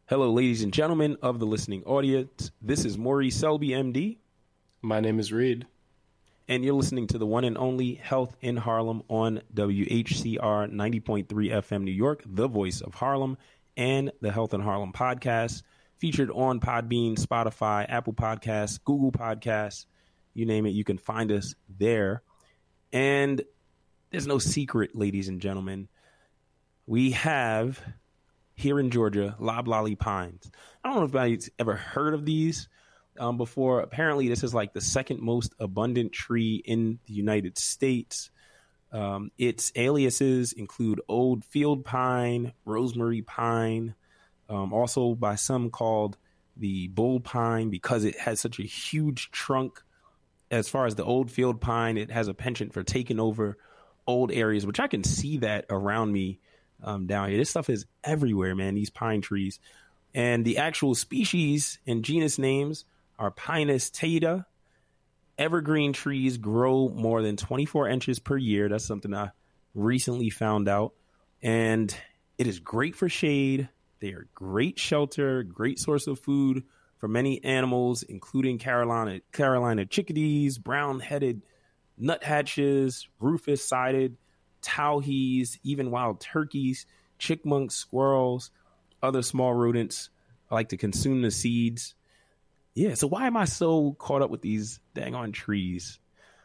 Hello, ladies and gentlemen of the listening audience. This is Maurice Selby, MD, My name is Reed. and you're listening to the one and only Health in Harlem on WHCR 90.3 FM New York, the voice of Harlem, and the Health in Harlem podcast, featured on Podbean, Spotify, Apple Podcasts, Google Podcasts, you name it, you can find us there. And there's no secret, ladies and gentlemen. We have here in Georgia, loblolly pines. I don't know if anybody's ever heard of these before. Apparently, this is like the second most abundant tree in the United States. Its aliases include old field pine, rosemary pine, also by some called the bull pine because it has such a huge trunk. As far as the old field pine, it has a penchant for taking over old areas, which I can see that around me down here. This stuff is everywhere, man, these pine trees. And the actual species and genus names are Pinus taeda. Evergreen trees grow more than 24 inches per year. That's something I recently found out. And it is great for shade. They are great shelter, great source of food for many animals, including Carolina chickadees, brown-headed nuthatches, rufous-sided towhees, even wild turkeys, chickmunks, squirrels, other small rodents like to consume the seeds. Yeah, so why am I so caught up with these dang on trees?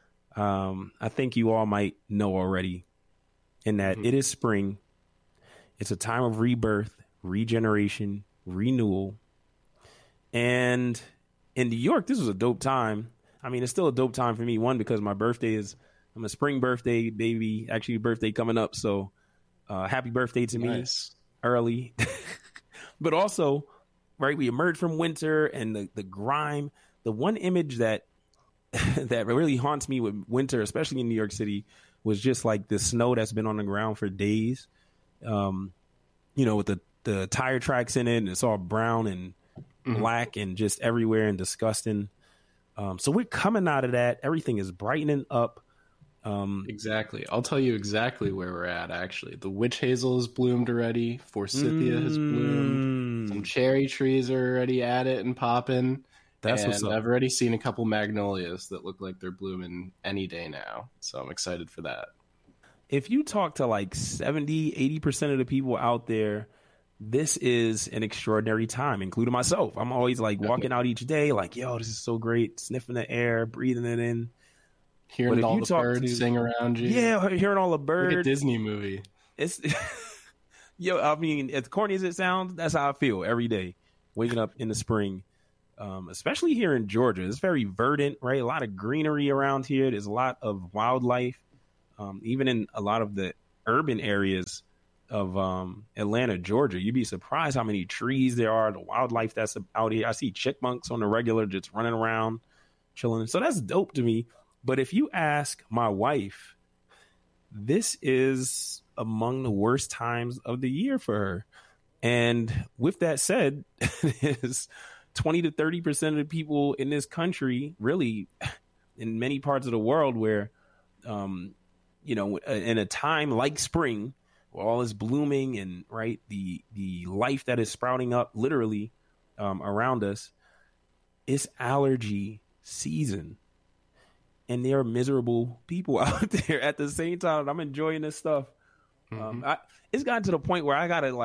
I think you all might know already in that it is spring. It's a time of rebirth, regeneration, renewal. And in New York, this was a dope time. I mean, it's still a dope time for me. One, because my birthday I'm a spring birthday baby, actually birthday coming up. So happy birthday to me early. But also, right, we emerged from winter and the grime. The one image that that really haunts me with winter, especially in New York City, was just like the snow that's been on the ground for days. With the tire tracks in it, and it's all brown and black and just everywhere and disgusting. So we're coming out of that. Everything is brightening up. Exactly. I'll tell you exactly where we're at, actually. The witch hazel has bloomed already. Forsythia has bloomed. Some cherry trees are already at it and popping. That's what's up. I've already seen a couple magnolias that look like they're blooming any day now. So I'm excited for that. If you talk to like 70, 80% of the people out there, this is an extraordinary time, including myself. I'm always like walking out each day like, yo, this is so great. Sniffing the air, breathing it in. Hearing all the birds sing around you. Yeah, hearing all the birds. Like a Disney movie. It's I mean, as corny as it sounds, that's how I feel every day, waking up in the spring, especially here in Georgia. It's very verdant, right? A lot of greenery around here. There's a lot of wildlife, even in a lot of the urban areas of Atlanta, Georgia. You'd be surprised how many trees there are, the wildlife that's out here. I see chickmunks on the regular just running around, chilling. So that's dope to me. But if you ask my wife, this is among the worst times of the year for her. And with that said, is 20 to 30% of the people in this country, really in many parts of the world where, in a time like spring, where all is blooming and right, the life that is sprouting up literally around us, it's allergy season. And there are miserable people out there at the same time. I'm enjoying this stuff. It's gotten to the point where I gotta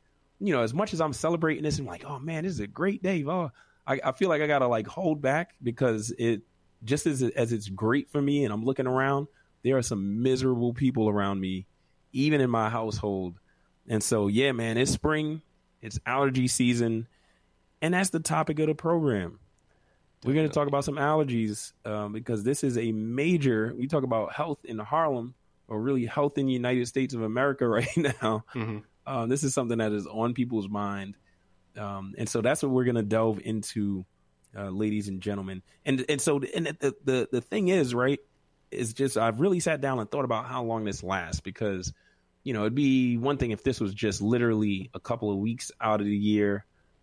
as much as I'm celebrating this, I'm like, oh man, this is a great day. Oh, I feel like I gotta like hold back because it just as it's great for me. And I'm looking around, there are some miserable people around me, even in my household. And so, yeah, man, it's spring, it's allergy season, and that's the topic of the program. We're going to talk about some allergies because this is a major, we talk about health in Harlem, or really health in the United States of America right now. This is something that is on people's mind. And so that's what we're going to delve into, ladies and gentlemen. And the thing is, right, is just I've really sat down and thought about how long this lasts because, it'd be one thing if this was just literally a couple of weeks out of the year.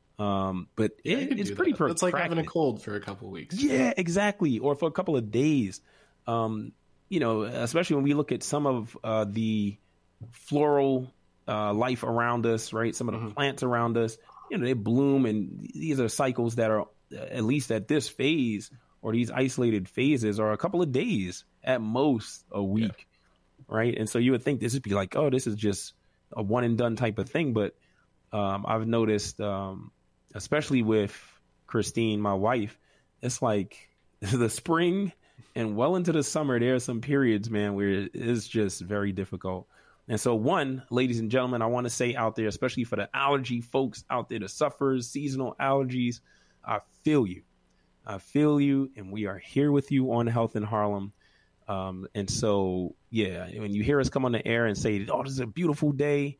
But it's pretty protracted. It's like having a cold for a couple of weeks. Yeah, exactly. Or for a couple of days. Especially when we look at some of the floral life around us, right? Some of the plants around us. they bloom, and these are cycles that are, at least at this phase, or these isolated phases, are a couple of days, at most a week, right? And so you would think this would be like, oh, this is just a one and done type of thing. But I've noticed, especially with Christine, my wife, it's like the spring and well into the summer, there are some periods, man, where it is just very difficult. And so, one, ladies and gentlemen, I want to say out there, especially for the allergy folks out there, the sufferers, seasonal allergies, I feel you. I feel you, and we are here with you on Health in Harlem. And so, yeah, when you hear us come on the air and say, oh, this is a beautiful day,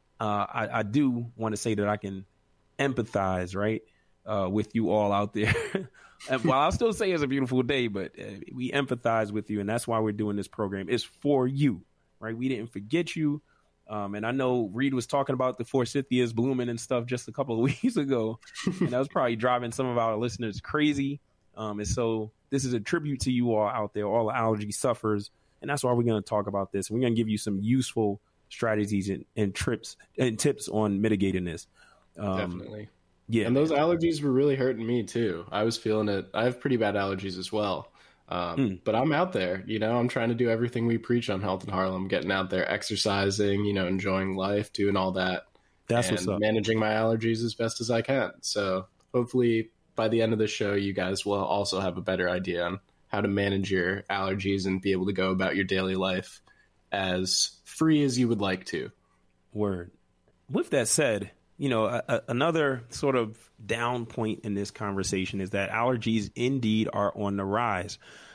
I do want to say that I can empathize, right, with you all out there. And while I'll still say it's a beautiful day, but we empathize with you, and that's why we're doing this program. It's for you, right? We didn't forget you. And I know Reed was talking about the forsythias blooming and stuff just a couple of weeks ago, and that was probably driving some of our listeners crazy. And so this is a tribute to you all out there, all the allergy sufferers, and that's why we're going to talk about this. We're going to give you some useful strategies and tips on mitigating this. Definitely. Yeah. And those allergies were really hurting me too. I was feeling it. I have pretty bad allergies as well. But I'm out there, I'm trying to do everything we preach on Health in Harlem, getting out there, exercising, enjoying life, doing all that. That's what's up. Managing my allergies as best as I can. So hopefully by the end of the show, you guys will also have a better idea on how to manage your allergies and be able to go about your daily life as free as you would like to. Word. With that said, another sort of down point in this conversation is that allergies indeed are on the rise.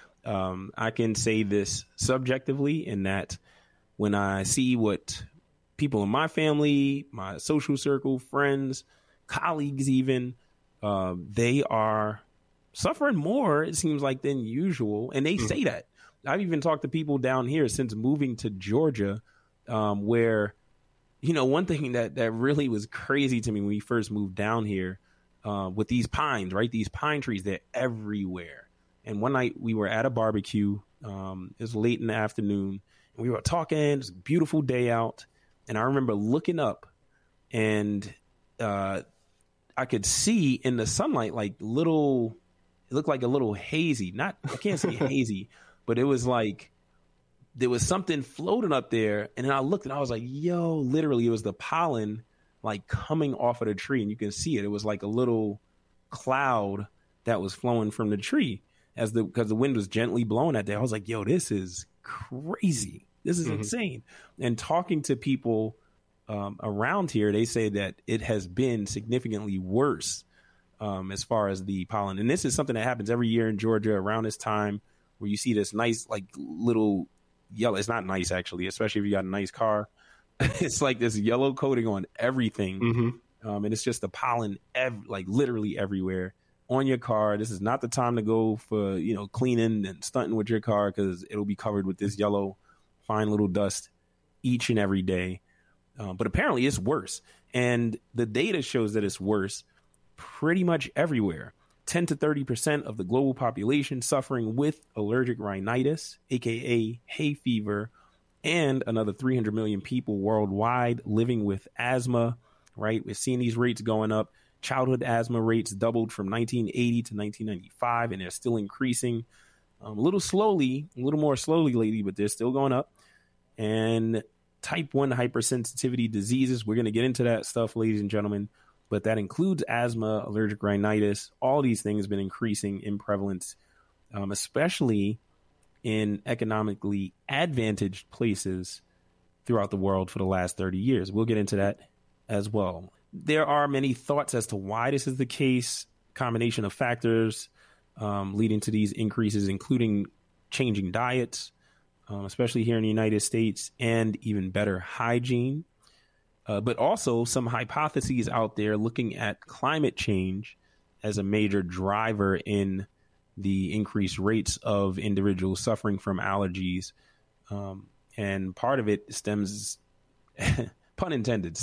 I can say this subjectively in that when I see what people in my family, my social circle, friends, colleagues even, they are suffering more, it seems like, than usual. And they say that. I've even talked to people down here since moving to Georgia, where one thing that really was crazy to me when we first moved down here, with these pines, right? These pine trees, they're everywhere. And one night we were at a barbecue. It was late in the afternoon, and we were talking. It was a beautiful day out. And I remember looking up, and I could see in the sunlight, it looked like a little hazy. I can't say hazy, but it was like, there was something floating up there. And then I looked and I was like, yo, literally it was the pollen coming off of the tree, and you can see it. It was like a little cloud that was flowing from the tree because the wind was gently blowing at that. I was like, yo, this is crazy. This is insane. And talking to people around here, they say that it has been significantly worse as far as the pollen. And this is something that happens every year in Georgia around this time, where you see this nice little yellow. It's not nice, actually, especially if you got a nice car. It's like this yellow coating on everything. And it's just the pollen literally everywhere on your car. This is not the time to go for cleaning and stunting with your car, because it'll be covered with this yellow fine little dust each and every day. But apparently it's worse, and the data shows that it's worse pretty much everywhere. 10 to 30% of the global population suffering with allergic rhinitis, aka hay fever, and another 300 million people worldwide living with asthma, right? We're seeing these rates going up. Childhood asthma rates doubled from 1980 to 1995, and they're still increasing a little more slowly lately, but they're still going up. And type 1 hypersensitivity diseases, we're going to get into that stuff, ladies and gentlemen, but that includes asthma, allergic rhinitis. All these things have been increasing in prevalence, especially in economically advantaged places throughout the world for the last 30 years. We'll get into that as well. There are many thoughts as to why this is the case, combination of factors leading to these increases, including changing diets, especially here in the United States, and even better hygiene. But also some hypotheses out there looking at climate change as a major driver in the increased rates of individuals suffering from allergies. And part of it stems, pun intended,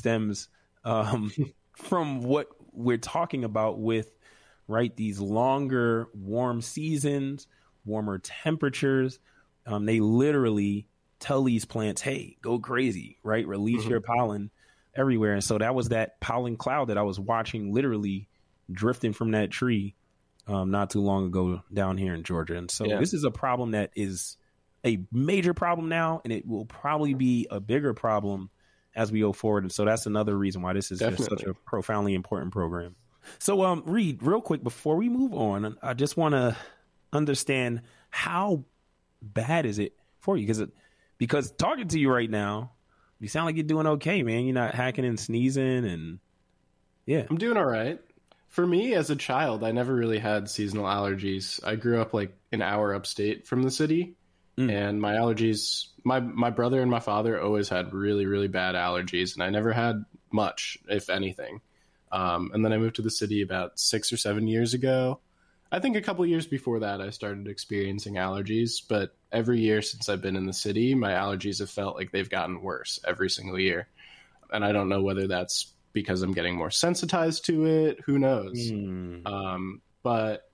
from what we're talking about with, right, these longer warm seasons, warmer temperatures. They literally tell these plants, hey, go crazy, right? Release your pollen. everywhere. And so that was that pollen cloud that I was watching literally drifting from that tree not too long ago down here in Georgia. And so this is a problem that is a major problem now, and it will probably be a bigger problem as we go forward. And so that's another reason why this is just such a profoundly important program. So, Reed, real quick, before we move on, I just want to understand how bad is it for you? Because talking to you right now, you sound like you're doing okay, man. You're not hacking and sneezing, and I'm doing all right. For me, as a child, I never really had seasonal allergies. I grew up like an hour upstate from the city, and my allergies, my brother and my father always had really, really bad allergies, and I never had much, if anything. And then I moved to the city about 6 or 7 years ago. I think a couple years before that, I started experiencing allergies, but every year since I've been in the city, my allergies have felt like they've gotten worse every single year. And I don't know whether that's because I'm getting more sensitized to it. Who knows? But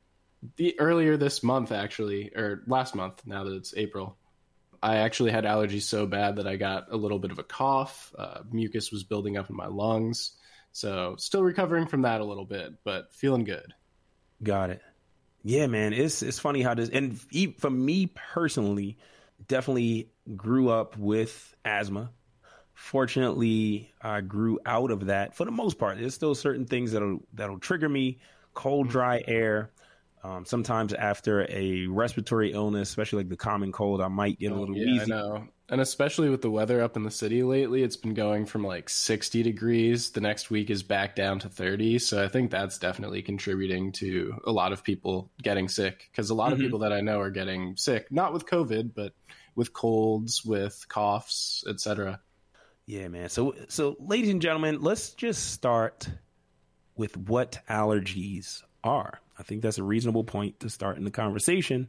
earlier this month, actually, or last month, now that it's April, I actually had allergies so bad that I got a little bit of a cough. Mucus was building up in my lungs. So still recovering from that a little bit, but feeling good. Got it. Yeah, man. It's funny how this, and for me personally, definitely grew up with asthma. Fortunately, I grew out of that for the most part. There's still certain things that'll trigger me. Cold, dry air. Sometimes after a respiratory illness, especially like the common cold, I might get a little wheezy. I know. And especially with the weather up in the city lately, it's been going from like 60 degrees. The next week is back down to 30. So I think that's definitely contributing to a lot of people getting sick, because a lot of people that I know are getting sick, not with COVID, but with colds, with coughs, etc. Yeah, man. So ladies and gentlemen, let's just start with what allergies are. I think that's a reasonable point to start in the conversation.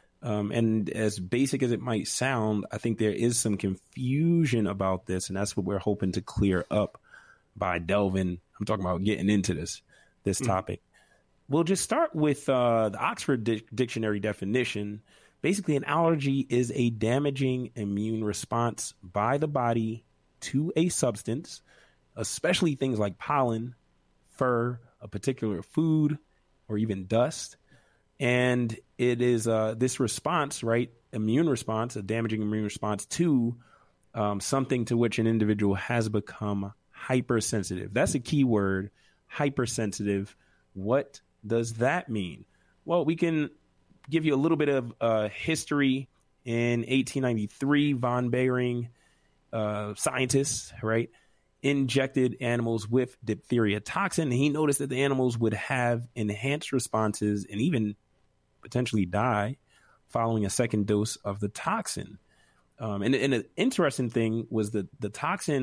And as basic as it might sound, I think there is some confusion about this, and that's what we're hoping to clear up by delving. I'm talking about getting into this topic. We'll just start with the Oxford Dictionary definition. Basically, an allergy is a damaging immune response by the body to a substance, especially things like pollen, fur, a particular food, or even dust. And it is this response, right? Immune response, a damaging immune response to something to which an individual has become hypersensitive. That's a key word, hypersensitive. What does that mean? Well, we can give you a little bit of history. In 1893, von Behring, scientists, right, injected animals with diphtheria toxin. And he noticed that the animals would have enhanced responses and even potentially die following a second dose of the toxin. And an interesting thing was that the toxin